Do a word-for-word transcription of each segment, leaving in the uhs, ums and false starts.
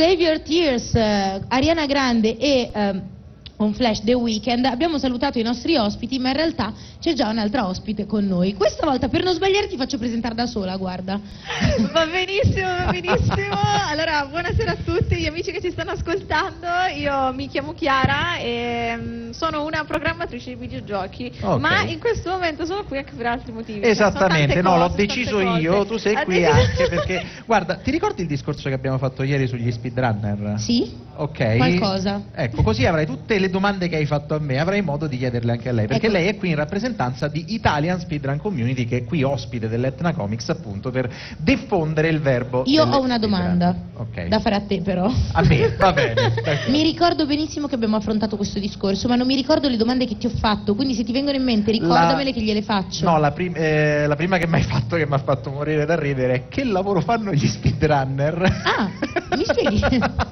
Save Your Tears, uh, Ariana Grande e um, un flash The Weeknd. Abbiamo salutato i nostri ospiti, ma in realtà c'è già un'altra ospite con noi. Questa volta, per non sbagliare, ti faccio presentare da sola, guarda. Va benissimo, va benissimo. Allora, buonasera a tutti gli amici che ci stanno ascoltando. Io mi chiamo Chiara e um, sono una programmatrice di videogiochi, okay. Ma in questo momento sono qui anche per altri motivi. Esattamente, cose, no, l'ho deciso io, tu sei qui deciso... anche perché, guarda, ti ricordi il discorso che abbiamo fatto ieri sugli speedrunner? Sì. Ok. Qualcosa. Ecco, così avrai tutte le domande che hai fatto a me, avrai modo di chiederle anche a lei, perché ecco. Lei è qui in rappresentanza di Italian Speedrun Community, che è qui ospite dell'Etna Comics appunto per diffondere il verbo. Io ho una domanda, okay. Da fare a te però. A me, va bene. Mi ricordo benissimo che abbiamo affrontato questo discorso, ma non mi ricordo le domande che ti ho fatto, quindi se ti vengono in mente ricordamele la... che gliele faccio. No, la, prim eh, la prima che mi hai fatto, che mi ha fatto morire da ridere, è: che lavoro fanno gli speedrunner? Ah, mi spieghi?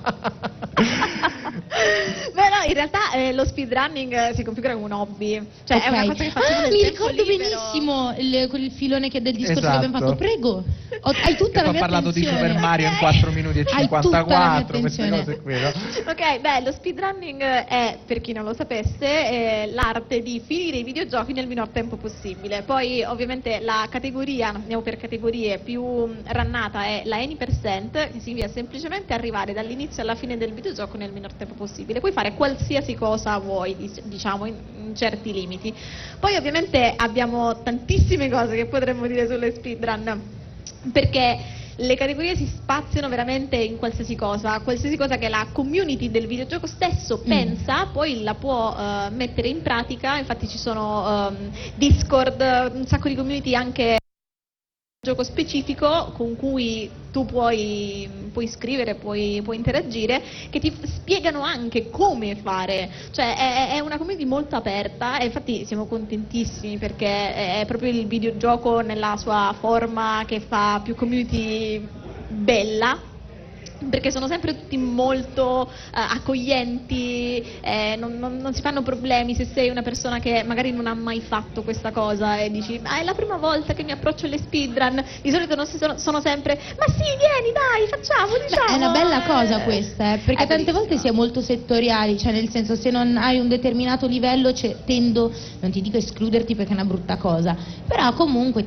Beh no, in realtà eh, lo speedrunning eh, si configura come un hobby, cioè okay. È una cosa che facciamo ah, nel mi tempo ricordo libero. benissimo il, quel filone che del discorso esatto. che abbiamo fatto, prego. Ho, hai tutta che la mia ho parlato attenzione. Di Super Mario in quattro minuti e cinquantaquattro, queste cose qui, no? Ok, beh, lo speedrunning è, per chi non lo sapesse, è l'arte di finire i videogiochi nel minor tempo possibile. Poi ovviamente la categoria, andiamo per categorie, più rannata è la any percent, che significa semplicemente arrivare dall'inizio alla fine del videogioco nel minor tempo possibile. Puoi fare qualsiasi cosa vuoi, diciamo, in, in certi limiti. Poi ovviamente abbiamo tantissime cose che potremmo dire sulle speedrun, perché le categorie si spaziano veramente in qualsiasi cosa, qualsiasi cosa che la community del videogioco stesso mm. pensa, poi la può uh, mettere in pratica. Infatti ci sono um, Discord, un sacco di community anche gioco specifico con cui tu puoi, puoi scrivere, puoi, puoi interagire, che ti spiegano anche come fare, cioè è, è una community molto aperta e infatti siamo contentissimi perché è proprio il videogioco nella sua forma che fa più community bella, perché sono sempre tutti molto uh, accoglienti, eh, non, non, non si fanno problemi se sei una persona che magari non ha mai fatto questa cosa e dici ah, è la prima volta che mi approccio alle speedrun, di solito non si sono, sono sempre ma sì vieni dai facciamo diciamo. Beh, è una bella cosa questa, eh, perché è tante bellissimo. volte si è molto settoriali, cioè nel senso se non hai un determinato livello tendo, non ti dico escluderti perché è una brutta cosa, però comunque